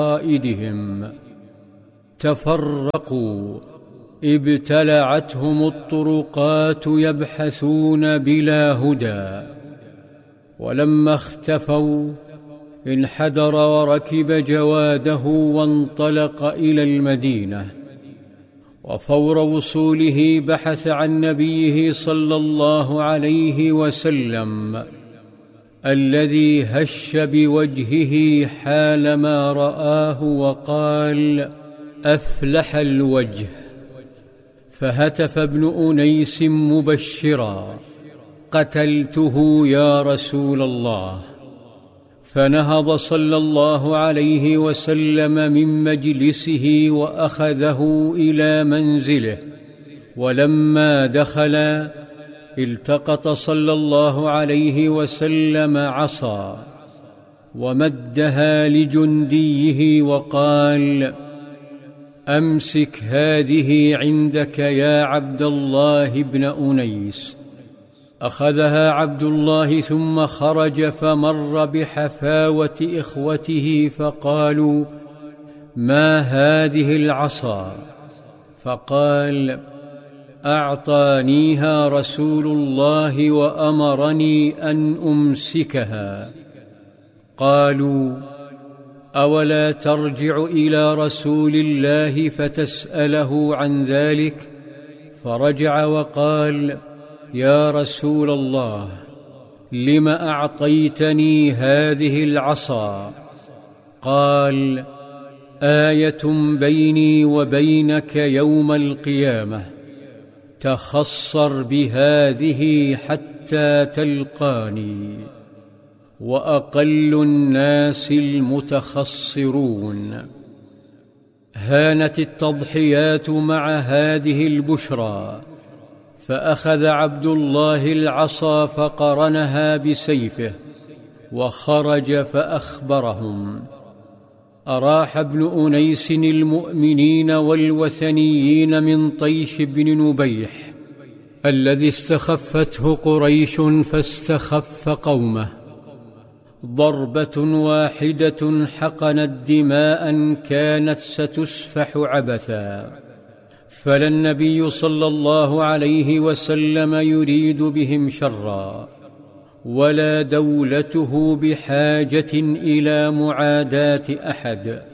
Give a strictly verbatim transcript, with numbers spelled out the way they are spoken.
قائدهم. تفرقوا، ابتلعتهم الطرقات يبحثون بلا هدى. ولما اختفوا انحدر وركب جواده وانطلق إلى المدينة، وفور وصوله بحث عن نبيه صلى الله عليه وسلم الذي هش بوجهه حالما رآه وقال: أفلح الوجه. فهتف ابن أنيس مبشرا: قتلته يا رسول الله. فنهض صلى الله عليه وسلم من مجلسه وأخذه إلى منزله، ولما دخل التقط صلى الله عليه وسلم عصا ومدها لجنديه وقال: أمسك هذه عندك يا عبد الله بن أنيس. أخذها عبد الله ثم خرج فمر بحفاوة إخوته فقالوا: ما هذه العصا؟ فقال: أعطانيها رسول الله وأمرني أن أمسكها. قالوا: أولا ترجع إلى رسول الله فتسأله عن ذلك؟ فرجع وقال: يا رسول الله، لم أعطيتني هذه العصا؟ قال: آية بيني وبينك يوم القيامة، تخصر بهذه حتى تلقاني. وأقل الناس المتخصرون. هانت التضحيات مع هذه البشرى، فأخذ عبد الله العصا فقرنها بسيفه وخرج فأخبرهم. أراح ابن أنيس المؤمنين والوثنيين من طيش بن نبيح الذي استخفته قريش فاستخف قومه. ضربة واحدة حقنت دماء كانت ستسفح عبثا، فلا النبي صلى الله عليه وسلم يريد بهم شرا، ولا دولته بحاجة إلى معاداة أحد.